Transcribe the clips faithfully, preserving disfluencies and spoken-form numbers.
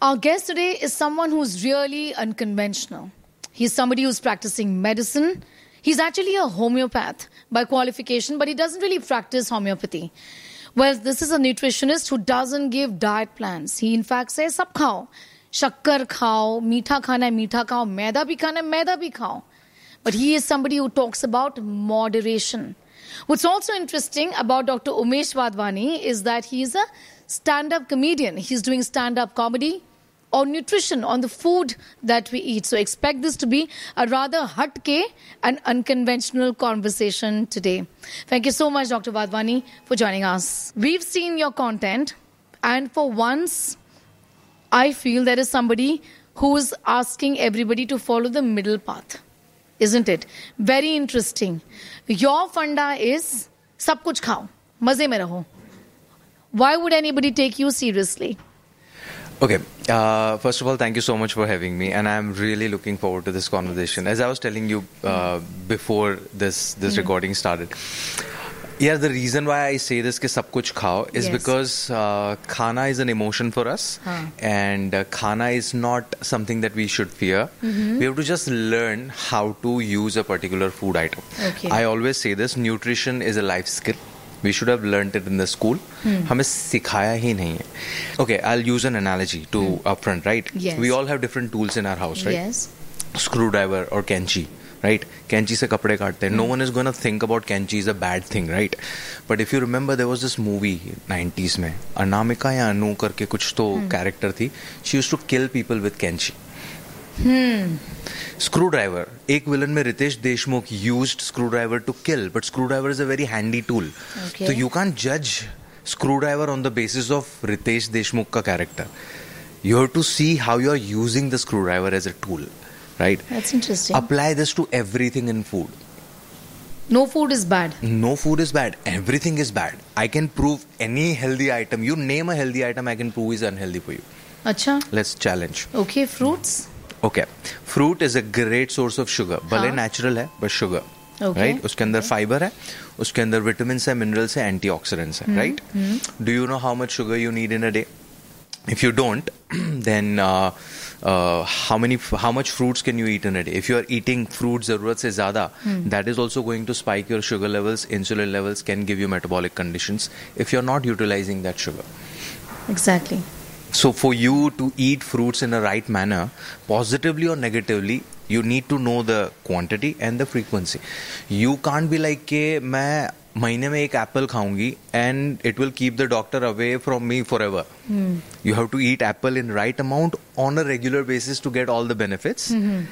Our guest today is someone who's really unconventional. He's somebody who's practicing medicine. He's actually a homeopath by qualification, but he doesn't really practice homeopathy. Well, this is a nutritionist who doesn't give diet plans. He in fact says, sab khao. Shakkar khao, meetha khana hai, meetha khao, maida bhi khana hai, maida bhi khao. But he is somebody who talks about moderation. What's also interesting about Doctor Umesh Wadhwani is that he's a stand-up comedian. He's doing stand-up comedy on nutrition, on the food that we eat. So expect this to be a rather hatke and unconventional conversation today. Thank you so much, Doctor Wadhwani, for joining us. We've seen your content, and for once, I feel there is somebody who is asking everybody to follow the middle path. Isn't it? Very interesting. Your funda is, sab kuch khao, maze mein raho. Why would anybody take you seriously? Okay, uh, first of all, thank you so much for having me, and I'm really looking forward to this conversation. As I was telling you uh, before this this mm. recording started, yeah, the reason why I say this, ki sab kuch khao, is yes. because uh, khana is an emotion for us, huh. and uh, khana is not something that we should fear. Mm-hmm. We have to just learn how to use a particular food item. Okay. I always say this, nutrition is a life skill. We should have learnt it in the school. Hmm. हमें सिखाया ही नहीं है. Okay, I'll use an analogy to hmm. upfront, right? Yes. We all have different tools in our house, right? Yes. Screwdriver or कैंची, right? कैंची से कपड़े काटते हैं. No one is going to think about कैंची is a bad thing, right? But if you remember, there was this movie nineties में, अनामिका या अनु करके कुछ तो character थी. She used to kill people with कैंची. Hmm. Screwdriver. एक विलन में Ritesh Deshmukh used screwdriver to kill, but screwdriver is a very handy tool. Okay. So you can't judge screwdriver on the basis of Ritesh Deshmukh ka character. You have to see how you are using the screwdriver as a tool, right? That's interesting. Apply this to everything in food. No food is bad. No food is bad. Everything is bad. I can prove any healthy item. You name a healthy item, I can prove is unhealthy for you. Acha. Let's challenge. Okay, fruits. Okay, fruit is a great source of sugar. भले natural है, but sugar. Okay. Right? उसके अंदर fiber है, उसके अंदर vitamins है, minerals है, antioxidants है, hmm. right? Hmm. Do you know how much sugar you need in a day? If you don't, then uh, uh, how many, how much fruits can you eat in a day? If you are eating fruits ज़रूरत से ज़्यादा, hmm. that is also going to spike your sugar levels, insulin levels, can give you metabolic conditions if you are not utilizing that sugar. Exactly. So for you to eat fruits in a right manner, positively or negatively, you need to know the quantity and the frequency. You can't be like कि मैं महीने में एक apple खाऊंगी and it will keep the doctor away from me forever. Hmm. You have to eat apple in right amount on a regular basis to get all the benefits. Mm-hmm.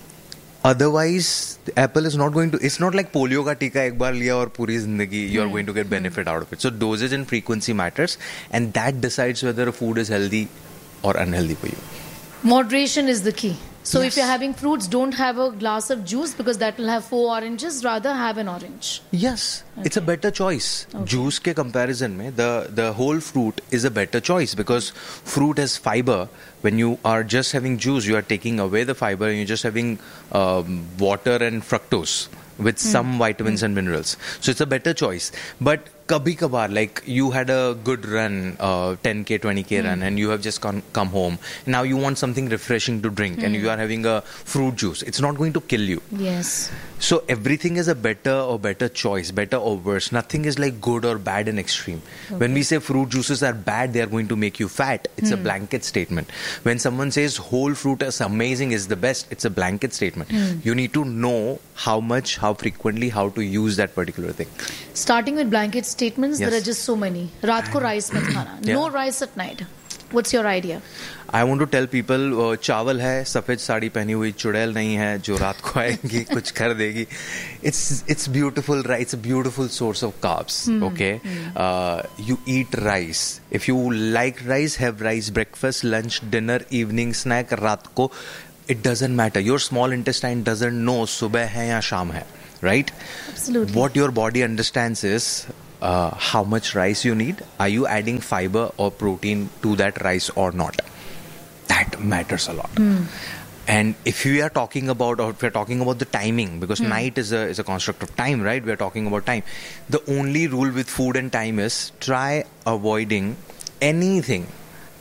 Otherwise, apple is not going to, it's not like polio ka tika ek baar liya aur puri zindagi you are going to get benefit out of it. So dosage and frequency matters, and that decides whether a food is healthy or unhealthy for you. Moderation is the key. So yes. if you're having fruits, don't have a glass of juice because that will have four oranges. Rather have an orange. Yes, okay. It's a better choice. Okay. Juice ke comparison mein, the, the whole fruit is a better choice because fruit has fiber. When you are just having juice, you are taking away the fiber and you're just having um, water and fructose with mm. some vitamins mm. and minerals. So it's a better choice. But kabhi kabar, like you had a good run, uh, ten K, twenty K mm. run, and you have just come, come home. Now you want something refreshing to drink mm. and you are having a fruit juice. It's not going to kill you. Yes. So everything is a better or better choice, better or worse. Nothing is like good or bad in extreme. Okay. When we say fruit juices are bad, they are going to make you fat. It's mm. a blanket statement. When someone says whole fruit is amazing, is the best, it's a blanket statement. Mm. You need to know how much, how frequently, how to use that particular thing. Starting with blanket statements, yes. there are just so many. Raat ko rice mat khana. Yeah. No rice at night. What's your idea? I want to tell people, uh, चावल है, सफेद साड़ी पहनी हुई चुड़ैल नहीं है जो रात को आएगी कुछ कर देगी. It's it's beautiful, right? It's a beautiful source of carbs. Mm. Okay, mm. Uh, you eat rice. If you like rice, have rice. Breakfast, lunch, dinner, evening snack, रात को. It doesn't matter. Your small intestine doesn't know सुबह है या शाम है, right? Absolutely. What your body understands is uh, how much rice you need. Are you adding fiber or protein to that rice or not? That matters a lot. Mm. And if we are talking about, or if we're talking about the timing, because mm. night is a is a construct of time, right? We're talking about time. The only rule with food and time is try avoiding anything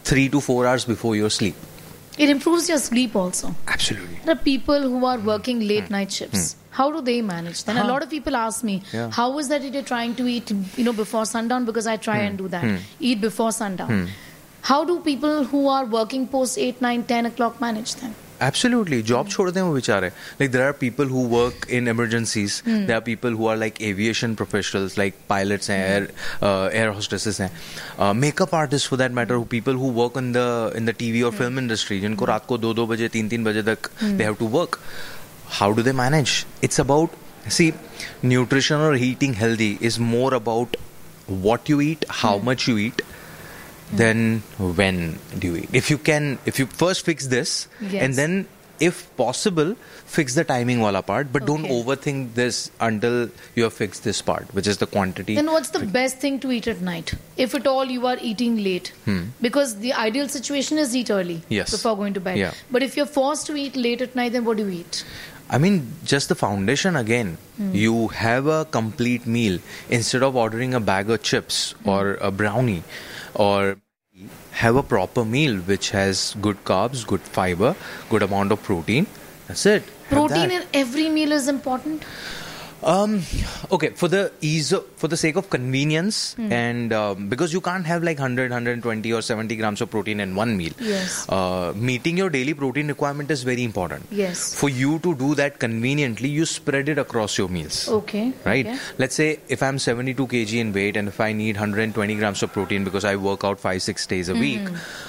three to four hours before your sleep. It improves your sleep also. Absolutely. There are people who are working late night shifts. How do they manage? Then Huh. a lot of people ask me, Yeah. how is that you're trying to eat, you know, before sundown? Because I try and do that. Eat before sundown. How do people who are working post eight, nine, ten o'clock manage them? Absolutely. Job छोड़ दें वो बेचारे. Like there are people who work in emergencies. There are people who are like aviation professionals, like pilots and air, uh, air hostesses हैं. Uh, makeup artists for that matter, who people who work in the in the T V or film industry, जिनको रात को दो दो बजे तीन तीन बजे तक they have to work. How do they manage? It's about, see, nutrition or eating healthy is more about what you eat, how much you eat, then when do you eat. If you can, if you first fix this, Yes. and then if possible fix the timing wala part, but don't Okay. overthink this until you have fixed this part, which is the quantity. Then what's the best thing to eat at night? If at all you are eating late. Because the ideal situation is eat early Yes. before going to bed. Yeah. But if you're forced to eat late at night, then what do you eat? I mean, just the foundation again. You have a complete meal instead of ordering a bag of chips or a brownie, or have a proper meal which has good carbs, good fiber, good amount of protein. That's it. Have Protein that. in every meal is important. Um, okay, for the ease, of, for the sake of convenience, and um, because you can't have like one hundred, one hundred twenty or seventy grams of protein in one meal. Yes. Uh, meeting your daily protein requirement is very important. Yes. For you to do that conveniently, you spread it across your meals. Okay. Right? Okay. Let's say if I'm seventy-two kilograms in weight and if I need one hundred twenty grams of protein because I work out five, six days a week,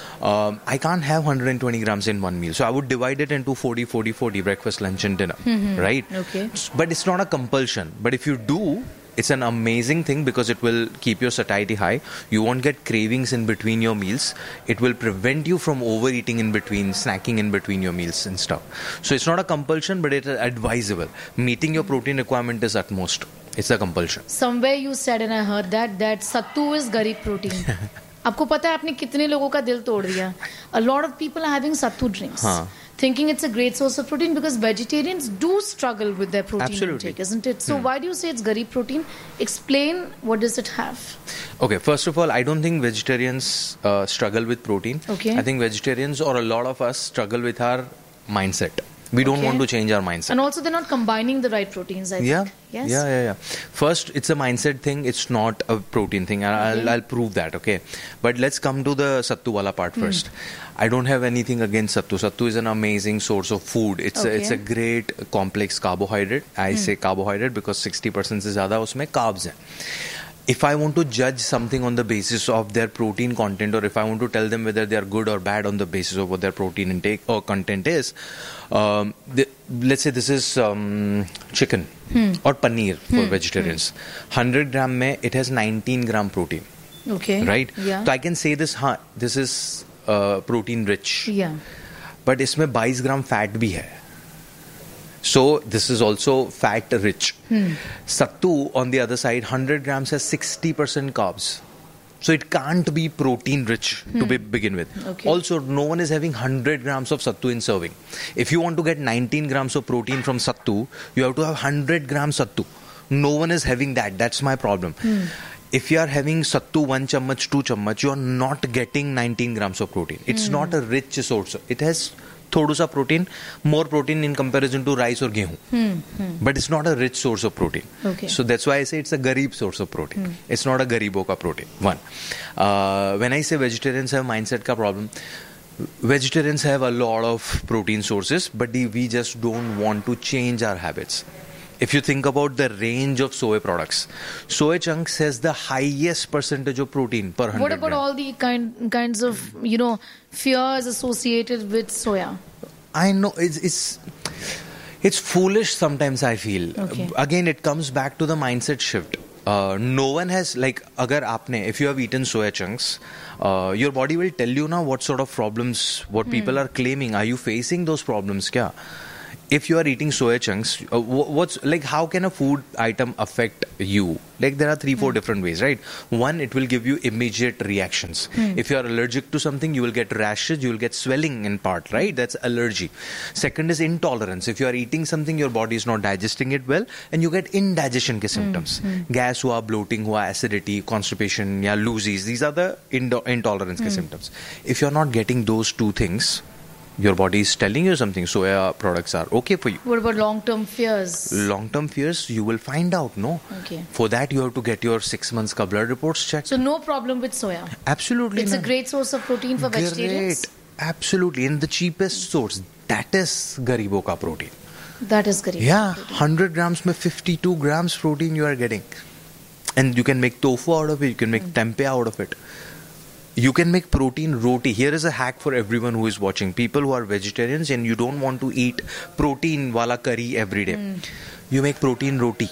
um, I can't have one hundred twenty grams in one meal. So I would divide it into forty, forty, forty, breakfast, lunch and dinner. Right? Okay. But it's not a compulsion. But if you do, it's an amazing thing because it will keep your satiety high. You won't get cravings in between your meals. It will prevent you from overeating in between, snacking in between your meals and stuff. So it's not a compulsion, but it's advisable. Meeting your protein requirement is utmost. It's a compulsion. Somewhere you said, and I heard that, that sattu is garib protein. आपको पता है आपने कितने लोगों का दिल तोड़ दिया. A lot of people are having sattu drinks, हाँ. thinking it's a great source of protein because vegetarians do struggle with their protein Absolutely. intake, isn't it? So why do you say it's garib protein? Explain, what does it have? Okay, first of all, I don't think vegetarians uh, struggle with protein. Okay. I think vegetarians or a lot of us struggle with our mindset. We don't Okay. want to change our mindset. And also they're not combining the right proteins, I Yeah. think. Yes? Yeah, yeah, yeah. First, it's a mindset thing. It's not a protein thing. And I'll, Okay. I'll prove that, okay? But let's come to the sattu wala part Hmm. first. I don't have anything against sattu. Sattu is an amazing source of food. It's a, it's a Okay. great complex carbohydrate. I say carbohydrate because sixty percent se zyada usme carbs hain. If I want to judge something on the basis of their protein content, or if I want to tell them whether they are good or bad on the basis of what their protein intake or content is, um, the, let's say this is um, chicken or paneer for vegetarians. one hundred gram mein it has nineteen gram protein, Okay. right? Yeah. So I can say this, huh, this is uh, protein rich, Yeah. but इसमें twenty gram fat भी है. So this is also fat rich. Sattu on the other side, one hundred grams has sixty percent carbs. So it can't be protein rich to be, begin with. Okay. Also, no one is having one hundred grams of sattu in serving. If you want to get nineteen grams of protein from sattu, you have to have one hundred grams sattu. No one is having that. That's my problem. If you are having sattu one chammach, two chammach, you are not getting nineteen grams of protein. It's not a rich source. It has thoda sa protein, more protein in comparison to rice or gehu. But it's not a rich source of protein. Okay. So that's why I say it's a garib source of protein. It's not a garibo ka protein. One. Uh, when I say vegetarians have mindset ka problem, vegetarians have a lot of protein sources, but the, we just don't want to change our habits. If you think about the range of soy products, soy chunks has the highest percentage of protein per one hundred What about gram. all the kind kinds of, you know, fears associated with soya? I know it's it's it's foolish sometimes. I feel Okay. again it comes back to the mindset shift. Uh, no one has like agar aapne if you have eaten soya chunks, uh, your body will tell you now what sort of problems what people are claiming. Are you facing those problems? Kya? if you are eating soya chunks, uh, wh- what's like, how can a food item affect you? Like, there are three, four mm. different ways, right? One, it will give you immediate reactions. Mm. If you are allergic to something, you will get rashes, you will get swelling in part, right? That's allergy. Second is intolerance. If you are eating something, your body is not digesting it well, and you get indigestion ke symptoms. Mm. Mm. Gas hua, bloating hua, acidity, constipation, ya loosies. These are the indo- intolerance mm. ke symptoms. If you are not getting those two things, your body is telling you something. Soya products are okay for you. What about long-term fears? Long-term fears, you will find out, no? Okay. For that, you have to get your six months ka blood reports checked. So no problem with soya? Absolutely. It's man. a great source of protein for great. vegetarians? Absolutely. And the cheapest source, that is garibo ka protein. That is garibo. Yeah. Protein. one hundred grams mein fifty-two grams protein you are getting. And you can make tofu out of it. You can make mm. tempeh out of it. You can make protein roti. Here is a hack for everyone who is watching. People who are vegetarians and you don't want to eat protein wala curry every day. Mm. You make protein roti.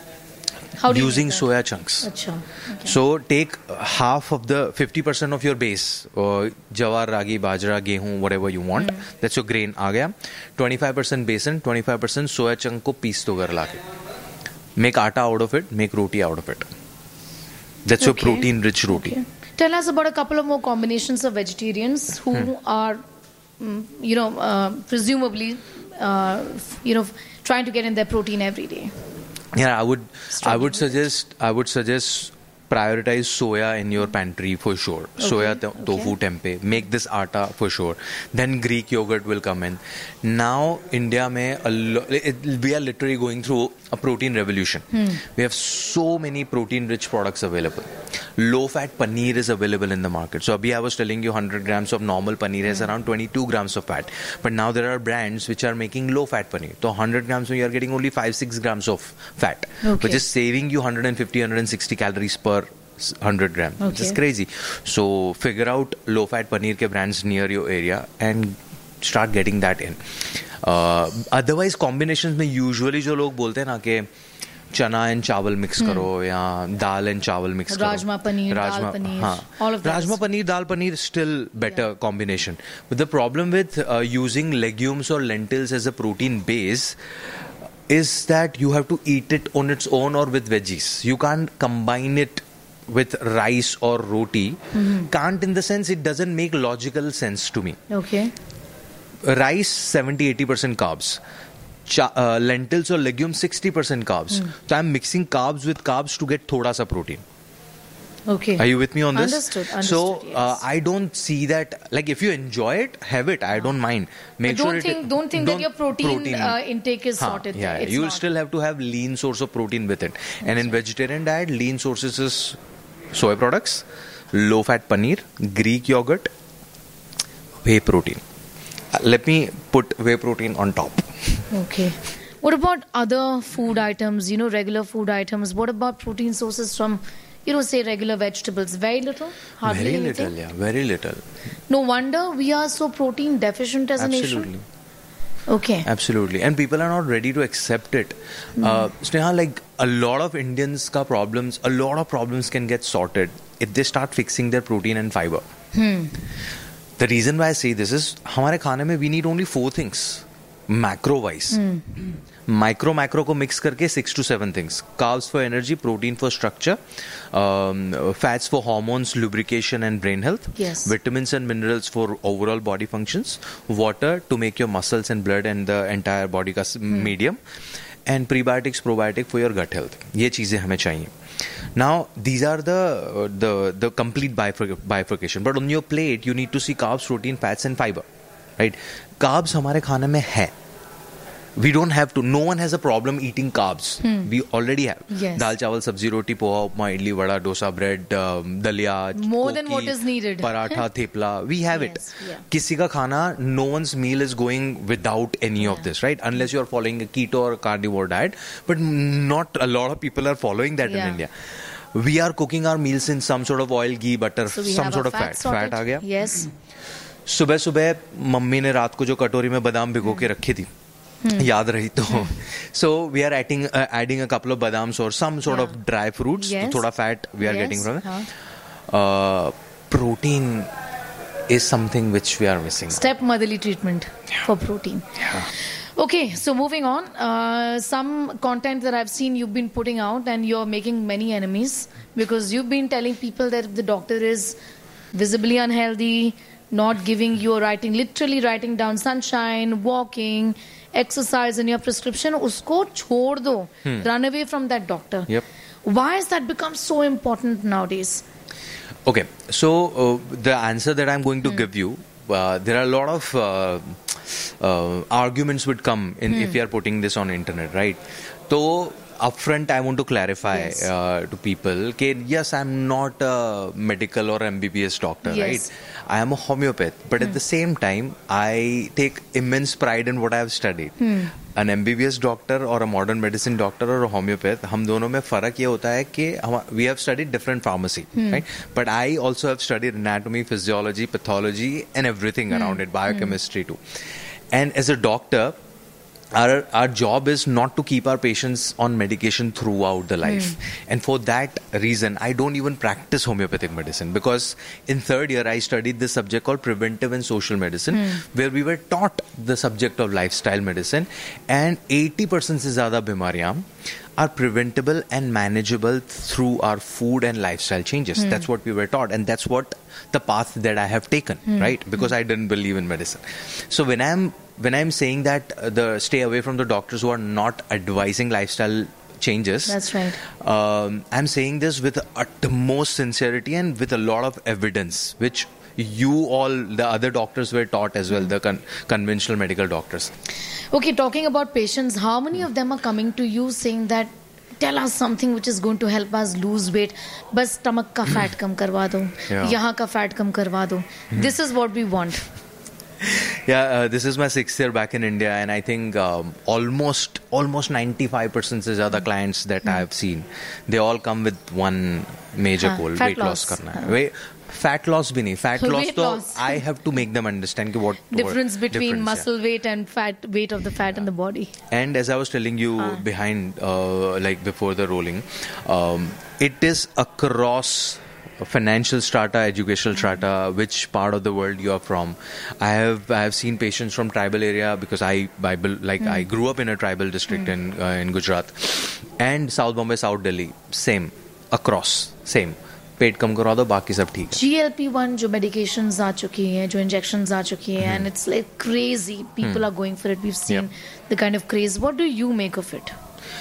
How do using you make soya chunks. Achha. Okay. So take half of the fifty percent of your base, uh, jawar, ragi, bajra, gehu, whatever you want. Mm. That's your grain. Aa gaya. twenty-five percent besan, twenty-five percent soya chunk ko piece to gar la ke. Make atta out of it, make roti out of it. That's okay. Your protein rich roti. Okay. Tell us about a couple of more combinations of vegetarians who hmm. are, mm, you know, uh, presumably, uh, you know, trying to get in their protein every day. Yeah, I would, I would suggest, I would suggest prioritize soya in your pantry for sure. Okay. Soya, to- okay. tofu, tempeh. Make this atta for sure. Then Greek yogurt will come in. Now, India mein, a lo- it, we are literally going through a protein revolution. Hmm. We have so many protein-rich products available. Low-fat paneer is available in the market. So, abhi I was telling you one hundred grams of normal paneer has hmm. around twenty-two grams of fat. But now there are brands which are making low-fat paneer. So, one hundred grams, you are getting only five to six grams of fat. Okay. Which is saving you one hundred fifty to one hundred sixty calories per one hundred grams. Okay. Which is crazy. So, figure out low-fat paneer ke brands near your area and start getting that in. Uh, otherwise, combinations में usually जो लोग बोलते हैं ना कि चना and चावल mix hmm. करो या दाल एंड चावल मिक्स करो राजमा पनीर दाल पनीर हाँ all of that rajma paneer dal paneer still better yeah. combination. But the problem with uh, using legumes or lentils as a protein base is that you have to eat it on its own or with veggies. You can't combine it with rice or roti. Mm-hmm. Can't in the sense it doesn't make logical sense to me. Okay. Rice seventy to eighty percent carbs. Cha- uh, lentils or legumes sixty percent carbs. Mm. So I'm mixing carbs with carbs to get thoda sa protein. Okay. Are you with me on this? Understood. Understood. So yes. uh, I don't see that. Like if you enjoy it, have it. I don't mind. Make but don't sure think it, don't think don't that your protein, protein uh, intake is haan, sorted. Yeah, it's you will not. still have to have lean source of protein with it. Okay. And in vegetarian diet, lean sources is soy products, low fat paneer, Greek yogurt, whey protein. Uh, let me put whey protein on top. Okay. What about other food items, you know, regular food items? What about protein sources from, you know, say regular vegetables? Very little? Hardly Very anything? little, yeah. Very little. No wonder we are so protein deficient as Absolutely. a nation. Okay. Absolutely. And people are not ready to accept it. Mm. Uh, Sneha, like a lot of Indians ka problems, a lot of problems can get sorted if they start fixing their protein and fiber. Hmm. The reason why I say this is, hamare khane mein we need only four things. Macro wise. Hmm. Micro macro को mix करके six to seven things. Carbs for energy, protein for structure, um, fats for hormones, lubrication and brain health. Yes. Vitamins and minerals for overall body functions. Water to make your muscles and blood and the entire body का hmm. medium. And prebiotics, probiotic for your gut health. ये चीजें हमें चाहिए. Now these are the uh, the the complete bifurc- bifurcation. But on your plate you need to see carbs, protein, fats and fiber. Right? Carbs हमारे खाने में है. We don't have to. No one has a problem eating carbs. Hmm. We already have. Yes. Dal, chawal, sabzi, roti, poha, upma, idli, vada, dosa, bread, um, dalia, more koki, than what is needed. Paratha, thepla. We have yes. it. Yeah. Kisi ka khana, no one's meal is going without any yeah. of this, right? Unless you are following a keto or carnivore diet. But not a lot of people are following that yeah. in India. We are cooking our meals in some sort of oil, ghee, butter, so some sort of fat. Sorted. Fat आ गया. Yes. सुबह सुबह mummy ने रात को जो कटोरी में बादाम भिगो के रखी थी याद रही तो so we are adding uh, adding a couple of badams or some sort yeah. of dry fruits yes. thoda fat we are yes. getting from it huh. uh, protein is something which we are missing step motherly treatment yeah. for protein yeah. Okay, so moving on. Uh, some content that I've seen you've been putting out, and you're making many enemies because you've been telling people that if the doctor is visibly unhealthy, not giving you, writing, literally writing down sunshine, walking, exercise in your prescription, usko chhod do. Hmm. Run away from that doctor. Yep. Why has that become so important nowadays? Okay, so uh, the answer that I'm going to hmm. give you, uh, there are a lot of uh, uh, arguments would come in hmm. if you are putting this on internet, right? So upfront, I want to clarify yes. uh, to people that yes, I'm not a medical or M B B S doctor, yes. right? I am a homeopath, but hmm. at the same time, I take immense pride in what I have studied. Hmm. An M B B S doctor or a modern medicine doctor or a homeopath, हम दोनों में फर्क ये होता है कि we have studied different pharmacy, hmm. right? But I also have studied anatomy, physiology, pathology, and everything hmm. around it, biochemistry hmm. too. And as a doctor, Our, our job is not to keep our patients on medication throughout the life. Mm. And for that reason, I don't even practice homeopathic medicine because in third year, I studied this subject called preventive and social medicine, mm. where we were taught the subject of lifestyle medicine. And eighty percent se zyada bimariyan are preventable and manageable through our food and lifestyle changes. Mm. That's what we were taught. And that's what the path that I have taken, mm. right? Because mm. I didn't believe in medicine. So when I'm When I'm saying that uh, the stay away from the doctors who are not advising lifestyle changes, that's right. Um, I'm saying this with utmost sincerity and with a lot of evidence, which you all, the other doctors, were taught as well, the con- conventional medical doctors. Okay, talking about patients, how many of them are coming to you saying that, tell us something which is going to help us lose weight, bas stomach ka fat kam karwa do, yeah. yahan ka fat kam karwa do. This is what we want. Yeah, uh, this is my sixth year back in India, and I think um, almost almost ninety-five percent is other clients that mm. I have seen. They all come with one major uh, goal: weight loss. loss karna hai. Uh. Weight, fat loss bhi nahi. Fat loss, to loss. I have to make them understand what difference what, between difference, muscle yeah. weight and fat weight of the fat yeah. in the body. And as I was telling you uh. behind, uh, like before the rolling, um, it is across financial strata, educational strata, which part of the world you are from. I have I have seen patients from tribal area because I Bible like mm. I grew up in a tribal district mm. in uh, in Gujarat, and South Bombay, South Delhi, same across, same. पेट कम करवा दो, बाकी सब ठीक है. G L P one जो medications आ चुकी हैं, जो injections आ चुकी हैं, and it's like crazy. People hmm. are going for it. We've seen yep. the kind of craze. What do you make of it?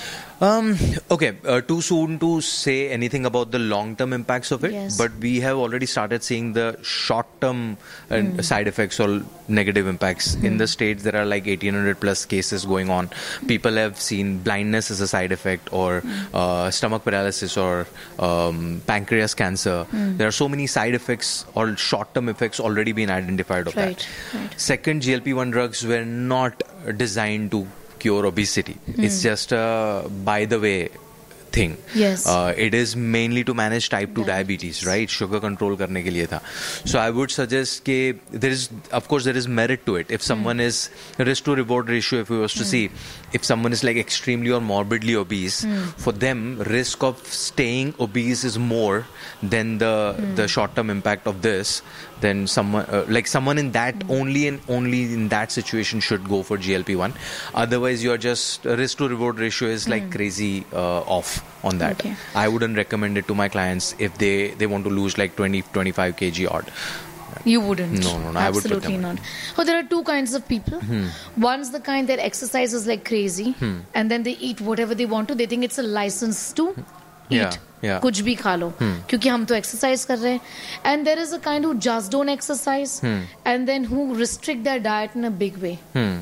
Um, okay, uh, too soon to say anything about the long-term impacts of it, yes. but we have already started seeing the short-term uh, mm. side effects or negative impacts. Mm. In the States, there are like eighteen hundred plus cases going on. People have seen blindness as a side effect, or mm. uh, stomach paralysis, or um, pancreas cancer. Mm. There are so many side effects or short-term effects already been identified of right. that. Right. Second, G L P one drugs were not designed to cure obesity. Mm. It's just a by the way thing. Yes. Uh, it is mainly to manage type two diabetes, diabetes right? Sugar control करने के लिए था. So I would suggest कि there is, of course, there is merit to it. If someone mm. is risk to reward ratio, if we was to mm. see, if someone is like extremely or morbidly obese, mm. for them risk of staying obese is more than the mm. the short term impact of this. Then someone uh, like someone in that mm. only in only in that situation should go for G L P one. Otherwise, you're just risk to reward ratio is like mm. crazy uh, off on that. Okay. I wouldn't recommend it to my clients if they they want to lose like twenty twenty-five kilograms odd. You wouldn't. No, no, no. I would Absolutely not. Oh, there are two kinds of people. Hmm. One's the kind that exercises like crazy, hmm. and then they eat whatever they want to. They think it's a license to eat. Yeah, yeah. कुछ भी खा लो, क्योंकि हम तो exercise कर रहे हैं. And there is a kind who just don't exercise, hmm. and then who restrict their diet in a big way. Hmm.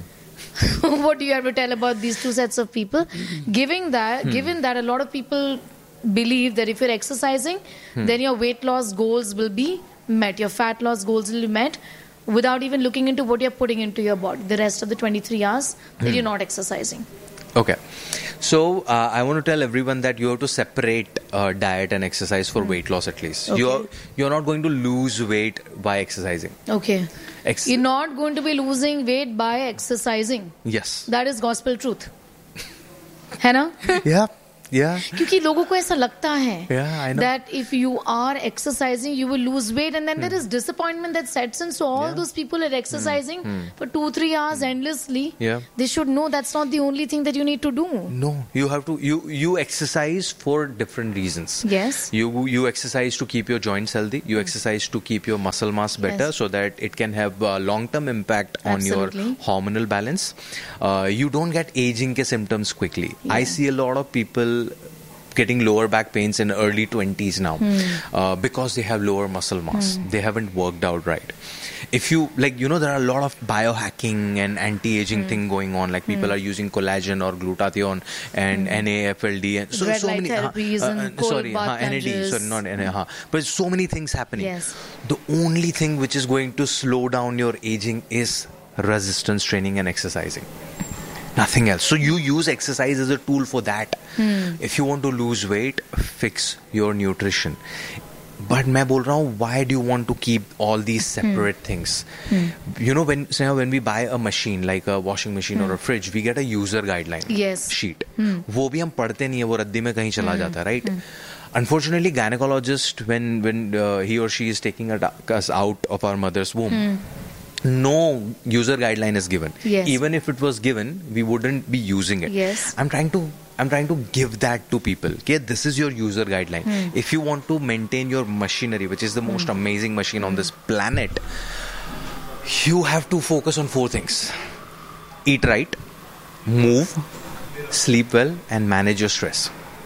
What do you have to tell about these two sets of people? Giving that, hmm. given that a lot of people believe that if you're exercising, hmm. then your weight loss goals will be met, your fat loss goals will be met, without even looking into what you're putting into your body the rest of the twenty-three hours that hmm. you're not exercising. Okay. So, uh, I want to tell everyone that you have to separate uh, diet and exercise for mm. weight loss at least. Okay. You're, you're not going to lose weight by exercising. Okay. Ex- you're not going to be losing weight by exercising. Yes. That is gospel truth. है ना? Yeah. Yeah. क्योंकि लोगों को ऐसा लगता है Yeah, I know. that if you are exercising, you will lose weight, and then there is disappointment that sets in. So all Yeah. those people are exercising for two, three hours endlessly. Yeah. They should know that's not the only thing that you need to do. No, you have to. You you exercise for different reasons. Yes. You you exercise to keep your joints healthy. You exercise to keep your muscle mass better, Yes. so that it can have a long-term impact on Absolutely. your hormonal balance. Uh, you don't get aging ke symptoms quickly. Yeah. I see a lot of people getting lower back pains in early twenties now uh, because they have lower muscle mass. They haven't worked out right. If you like, you know, there are a lot of biohacking and anti-aging thing going on. Like people are using collagen or glutathione and N A F L D and so Red so light many. therapies uh, and uh, cold sorry, bath uh, N A D. plunges. Sorry, not N A. Uh, but so many things happening. Yes. The only thing which is going to slow down your aging is resistance training and exercising. Nothing else. So you use exercise as a tool for that. If you want to lose weight, fix your nutrition. But मैं बोल रहा हूँ, why do you want to keep all these separate things? You know, when so when we buy a machine like a washing machine or a fridge, we get a user guideline Yes. sheet. वो भी हम पढ़ते नहीं है, वो रद्दी में कहीं चला जाता है, right? Unfortunately, gynecologist when when uh, he or she is taking us out of our mother's womb. No user guideline is given. Yes. Even if it was given, we wouldn't be using it. Yes. I'm trying to I'm trying to give that to people. Okay, this is your user guideline. If you want to maintain your machinery, which is the most amazing machine on this planet, you have to focus on four things: eat right, move, sleep well, and manage your stress.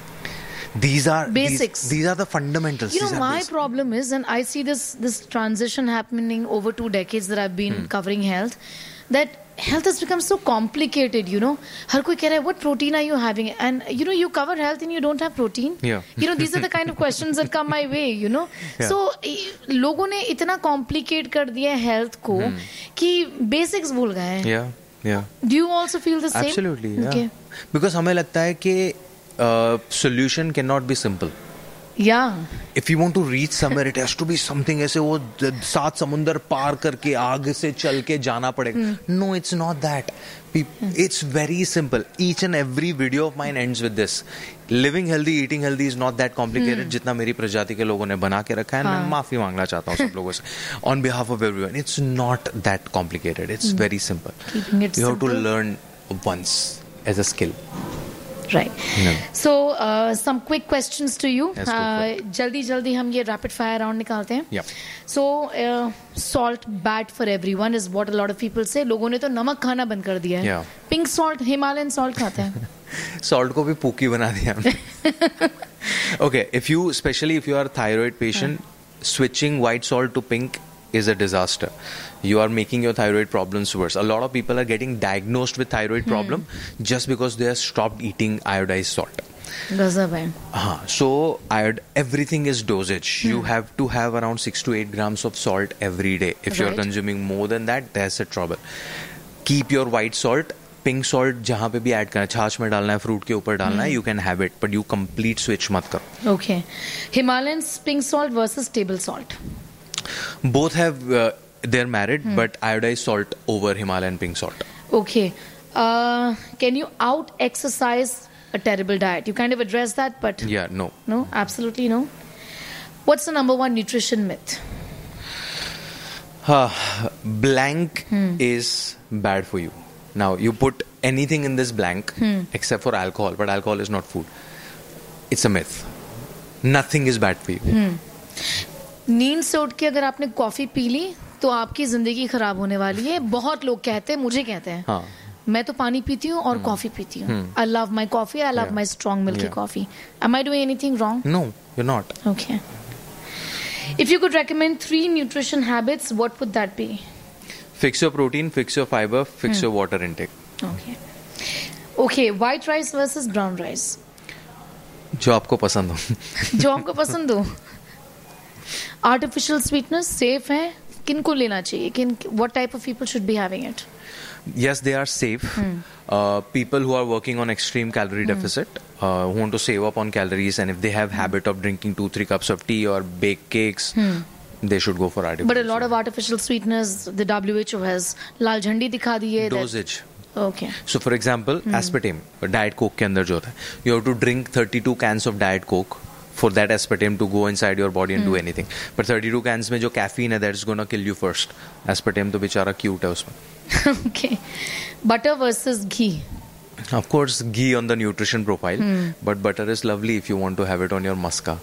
These are Basics. These, these are the fundamentals. You know, These are my basic. problem is, and I see this this transition happening over two decades that I've been covering health, that health has become so complicated, you know. Har koi keh raha hai, what protein are you having? And, you know, you cover health and you don't have protein. Yeah. You know, these are the kind of questions that come my way, you know. Yeah. So, eh, लोगों ने इतना complicate कर दिया है health को कि basics भूल गए हैं. Yeah, yeah. Do you also feel the same? Absolutely, yeah. Okay. Because हमें लगता है कि uh, solution cannot be simple. Yeah. If you want to reach somewhere, it has to be something ऐसे वो द- सात समुंदर पार करके आग से चल के जाना पड़ेगा. No, it's not that. Peop- It's very simple. Each and every video of mine ends with this. Living healthy, eating healthy is not that complicated. जितना मेरी प्रजाति के लोगों ने बना के रखा है, मैं माफी मांगना चाहता हूँ सब लोगों से. On behalf of everyone, it's not that complicated. It's very simple. Keeping it You have to simple. learn once as a skill. Right. No. So, uh, some quick questions to you. Yes, go for uh, जल्दी जल्दी हम ये rapid fire round निकालते हैं. Yeah. So, uh, salt bad for everyone is what a lot of people say. लोगों ने तो नमक खाना बंद कर दिया है. Yeah. Pink salt, Himalayan salt खाते हैं. Salt को भी पूकी बना दिया हमने. Okay, if you, especially if you are a thyroid patient, switching white salt to pink is a disaster. You are making your thyroid problems worse. A lot of people are getting diagnosed with thyroid problem just because they have stopped eating iodized salt. गजब है. Uh, so iod- everything is dosage. You have to have around six to eight grams of salt every day. If you're Right. consuming more than that, there's a trouble. Keep your white salt. Pink salt जहाँ पे भी add करना है, छाछ में डालना है, fruit के ऊपर डालना है, you can have it, but you complete switch मत करो. Okay. Himalayan pink salt versus table salt. Both have uh, they're married, but iodized salt over Himalayan pink salt. Okay. Uh, can you out exercise a terrible diet? You kind of address that, but Yeah, no. no, absolutely no. What's the number one nutrition myth? Uh, blank is bad for you. Now you put anything in this blank except for alcohol, but alcohol is not food. It's a myth. Nothing is bad for you. नींद से उठ के अगर आपने coffee P ली तो आपकी जिंदगी खराब होने वाली है. बहुत लोग कहते हैं, मुझे कहते हैं. हाँ. मैं तो पानी पीती हूँ और कॉफी पीती हूँ. I love my coffee, I love Yeah. My strong milky Yeah. Coffee. Am I doing anything wrong? No, you're not. Okay. If you could recommend three nutrition habits, what would that be? Fix your protein, fix your fiber, fix your water intake. Okay. Okay, white rice versus brown rice. जो आपको पसंद हो. जो आपको पसंद हो. Artificial sweetness safe है. किनको लेना चाहिए? किन what type of people should be having it? Yes, they are safe. Uh, people who are working on extreme calorie deficit, uh, who want to save up on calories, and if they have habit of drinking two, three cups of tea or baked cakes, they should go for artificial. But a lot of artificial sweeteners, the W H O has लाल झंडी दिखा दी है. that- dosage. Okay. So for example, aspartame, Diet Coke के अंदर जो होता है, you have to drink thirty-two cans of Diet Coke for that aspartame to go inside your body and do anything. But thirty-two cans में जो caffeine है, that's gonna kill you first. Aspartame तो बेचारा cute है उसमें. Okay. Butter versus ghee. Of course, ghee on the nutrition profile, Hmm. but butter is lovely if you want to have it on your muska.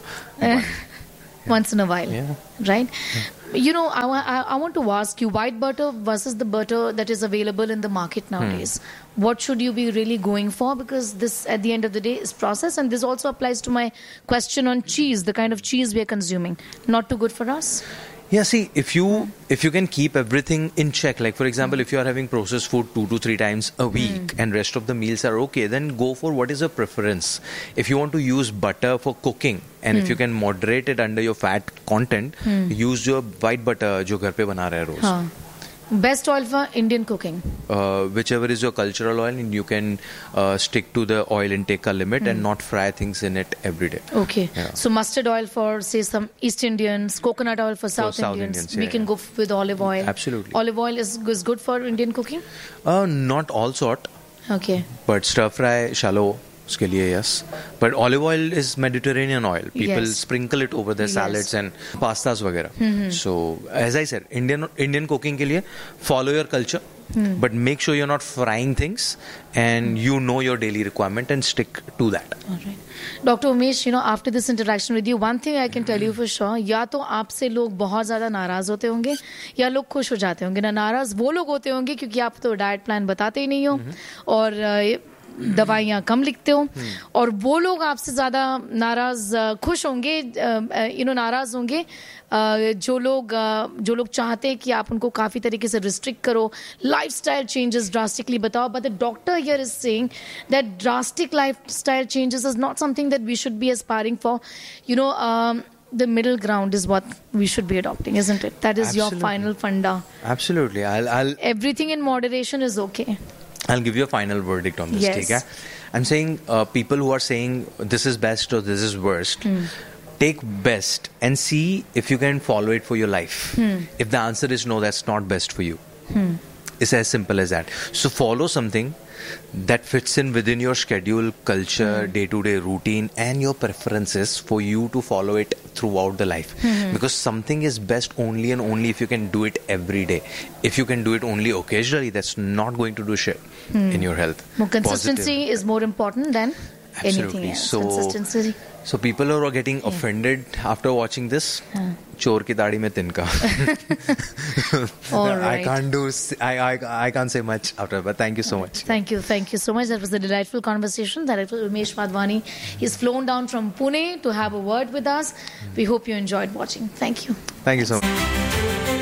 Once in a while, Yeah. right? You know, I, wa- I, I want to ask you, white butter versus the butter that is available in the market nowadays. What should you be really going for? Because this, at the end of the day, is processed. And this also applies to my question on cheese, the kind of cheese we are consuming. Not too good for us? Yeah, see, if you if you can keep everything in check, like for example, if you are having processed food two to three times a week and rest of the meals are okay, then go for what is your preference. If you want to use butter for cooking and if you can moderate it under your fat content, use your white butter जो घर पे बना रहे हैं रोज. Huh. Best oil for Indian cooking? Uh, whichever is your cultural oil, and you can uh, stick to the oil intake limit and not fry things in it every day. Okay. Yeah. So mustard oil for, say, some East Indians, coconut oil for South, South Indians. Indians, we yeah, can yeah. go f- with olive oil. Absolutely. Olive oil is, is good for Indian cooking? Uh, not all sort, Okay. but stir fry, shallow, उसके लिए yes. But olive oil is Mediterranean oil. People Yes. sprinkle it over their Yes. salads and pastas वगैरह. So as I said, Indian Indian cooking के लिए follow your culture, but make sure you're not frying things and you know your daily requirement and stick to that. All right. Doctor Umesh, you know, after this interaction with you, one thing I can tell you for sure, या तो आपसे लोग बहुत ज़्यादा नाराज़ होते होंगे या लोग खुश हो जाते होंगे. ना नाराज़ वो लोग होते होंगे क्योंकि आप तो डाइट प्लान बताते ही नहीं हो और अ, दवाइयाँ कम लिखते हो, और वो लोग आपसे ज़्यादा नाराज़ अ, खुश होंगे, यू नो नाराज़ होंगे अ, जो लोग अ, जो लोग चाहते हैं कि आप उनको काफ़ी तरीके से रिस्ट्रिक्ट करो, लाइफस्टाइल चेंजेस ड्रास्टिकली बताओ. But the doctor here is saying that drastic lifestyle changes is not something that we should be aspiring for. You know the middle ground is what we should be adopting, isn't it? That is Absolutely. your final funda. Absolutely. I'll I'll Everything in moderation is okay. I'll give you a final verdict on this. Yes. ठीक है? I'm saying uh, people who are saying this is best or this is worst, take best and see if you can follow it for your life. If the answer is no, that's not best for you. It's as simple as that. So follow something that fits in within your schedule, culture, day-to-day routine and your preferences for you to follow it throughout the life. Because something is best only and only if you can do it every day. If you can do it only occasionally, that's not going to do shit in your health. More consistency Positive. is more important than anything Absolutely. else. So- Consistency. So people who are getting offended after watching this, चोर की दाढ़ी में तिनका. All I right. can't do. I, I I can't say much after, but thank you so much. Thank you. Thank you so much. That was a delightful conversation. Director Umesh Madhwani. He's flown down from Pune to have a word with us. We hope you enjoyed watching. Thank you. Thank you so much.